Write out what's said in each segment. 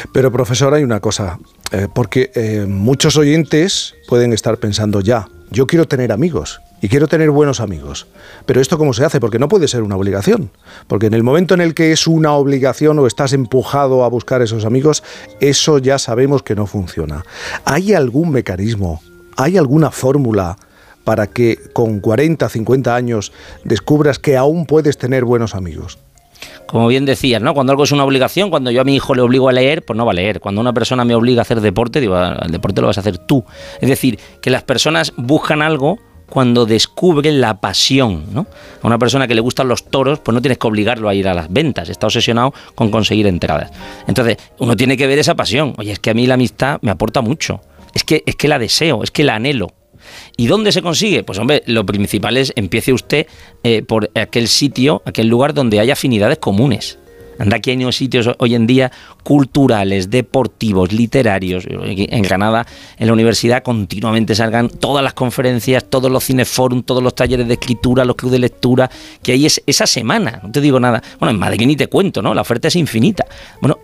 Pero, profesor, hay una cosa, porque muchos oyentes pueden estar pensando ya, yo quiero tener amigos y quiero tener buenos amigos, pero ¿esto cómo se hace? Porque no puede ser una obligación, porque en el momento en el que es una obligación o estás empujado a buscar esos amigos, eso ya sabemos que no funciona. ¿Hay algún mecanismo, hay alguna fórmula para que con 40, 50 años descubras que aún puedes tener buenos amigos? Como bien decías, ¿no? Cuando algo es una obligación, cuando yo a mi hijo le obligo a leer, pues no va a leer. Cuando una persona me obliga a hacer deporte, digo, el deporte lo vas a hacer tú. Es decir, que las personas buscan algo cuando descubren la pasión, ¿no? A una persona que le gustan los toros, pues no tienes que obligarlo a ir a las ventas, está obsesionado con conseguir entradas. Entonces, uno tiene que ver esa pasión. Oye, es que a mí la amistad me aporta mucho. Es que la deseo, es que la anhelo. ¿Y dónde se consigue? Pues hombre, lo principal es empiece usted por aquel sitio, aquel lugar donde hay afinidades comunes. Anda, que hay unos sitios hoy en día culturales, deportivos, literarios. En Granada, en la universidad, continuamente salgan todas las conferencias, todos los cineforum, todos los talleres de escritura, los clubes de lectura, que hay esa semana. No te digo nada. Bueno, en Madrid ni te cuento, ¿no? La oferta es infinita. Bueno,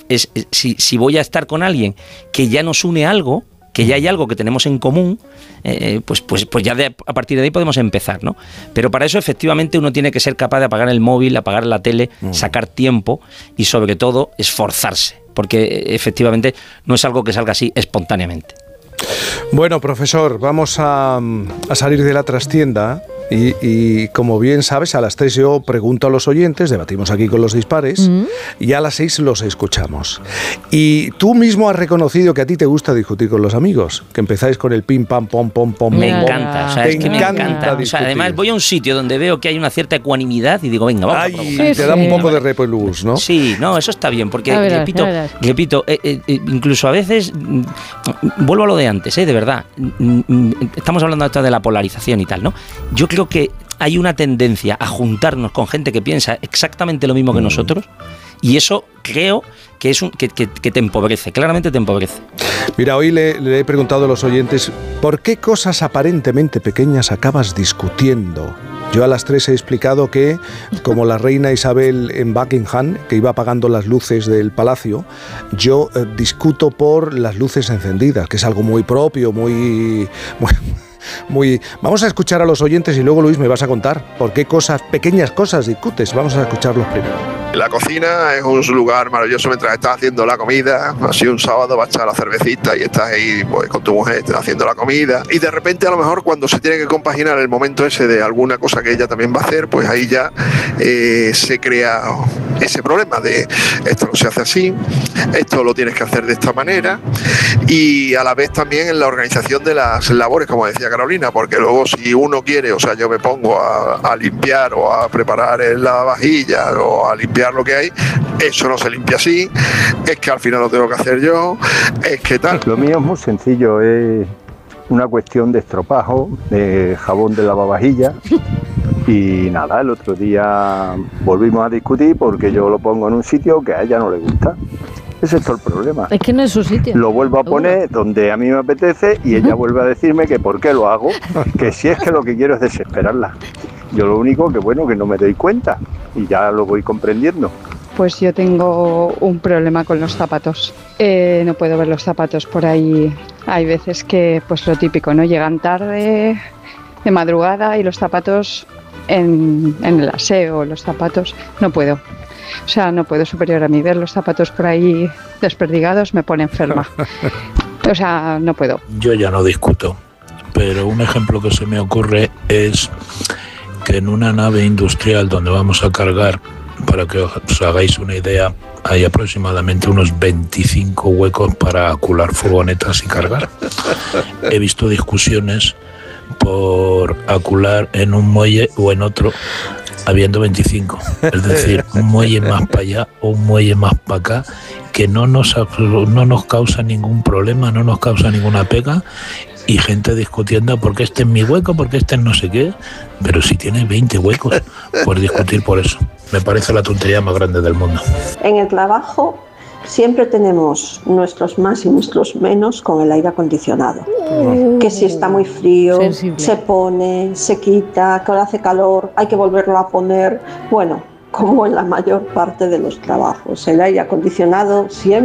si voy a estar con alguien que ya nos une algo, que ya hay algo que tenemos en común, pues ya a partir de ahí podemos empezar, ¿no? Pero para eso efectivamente uno tiene que ser capaz de apagar el móvil, apagar la tele, sacar tiempo y sobre todo esforzarse, porque efectivamente no es algo que salga así espontáneamente. Bueno, profesor, vamos a salir de la trastienda y como bien sabes, a las 3 yo pregunto a los oyentes, debatimos aquí con los dispares y a las 6 los escuchamos. Y tú mismo has reconocido que a ti te gusta discutir con los amigos, que empezáis con el pim, pam, pom, pom, pom. Me encanta, o sea, es que me encanta. O sea, además voy a un sitio donde veo que hay una cierta ecuanimidad y digo, venga, vamos. Ay, te da un poco de repelús, ¿no? Sí, no, eso está bien, porque repito, incluso a veces, vuelvo a lo de antes, de verdad, estamos hablando de la polarización y tal, ¿no? Yo creo que hay una tendencia a juntarnos con gente que piensa exactamente lo mismo que nosotros y eso creo que es que te empobrece, claramente te empobrece. Mira, hoy le he preguntado a los oyentes ¿por qué cosas aparentemente pequeñas acabas discutiendo? Yo a las 3 he explicado que, como la reina Isabel en Buckingham, que iba apagando las luces del palacio, yo discuto por las luces encendidas, que es algo muy propio, muy... Vamos a escuchar a los oyentes y luego, Luis, me vas a contar por qué pequeñas cosas discutes. Vamos a escucharlos primero. La cocina es un lugar maravilloso mientras estás haciendo la comida. Así un sábado vas a echar la cervecita y estás ahí pues, con tu mujer haciendo la comida. Y de repente, a lo mejor, cuando se tiene que compaginar el momento ese de alguna cosa que ella también va a hacer, pues ahí ya se crea ese problema de esto no se hace así, esto lo tienes que hacer de esta manera. Y a la vez también en la organización de las labores, como decía Carolina, porque luego si uno quiere, o sea, yo me pongo a limpiar o a preparar la vajilla o a limpiar lo que hay, eso no se limpia así, es que al final lo tengo que hacer yo, es que tal. Lo mío es muy sencillo, es una cuestión de estropajo, de jabón de lavavajillas y nada, el otro día volvimos a discutir porque yo lo pongo en un sitio que a ella no le gusta. Ese es todo el problema. Es que no es su sitio. Lo vuelvo a poner donde a mí me apetece y ella vuelve a decirme que por qué lo hago, que si es que lo que quiero es desesperarla. Yo lo único que bueno, que no me doy cuenta y ya lo voy comprendiendo. Pues yo tengo un problema con los zapatos. No puedo ver los zapatos por ahí. Hay veces que, pues lo típico, ¿no? Llegan tarde, de madrugada y los zapatos en el aseo, los zapatos, no puedo. O sea, no puedo superior a mí. Ver los zapatos por ahí desperdigados me pone enferma. O sea, no puedo. Yo ya no discuto, pero un ejemplo que se me ocurre es que en una nave industrial donde vamos a cargar, para que os hagáis una idea, hay aproximadamente unos 25 huecos para acular furgonetas y cargar. He visto discusiones por acular en un muelle o en otro, habiendo 25. Es decir, un muelle más para allá o un muelle más para acá, que no nos causa ningún problema, no nos causa ninguna pega, y gente discutiendo porque este es mi hueco, porque este es no sé qué, pero si tiene 20 huecos, por discutir por eso. Me parece la tontería más grande del mundo. En el trabajo siempre tenemos nuestros más y nuestros menos con el aire acondicionado. Que si está muy frío, se pone, se quita, que ahora hace calor, hay que volverlo a poner. Bueno, como en la mayor parte de los trabajos, el aire acondicionado siempre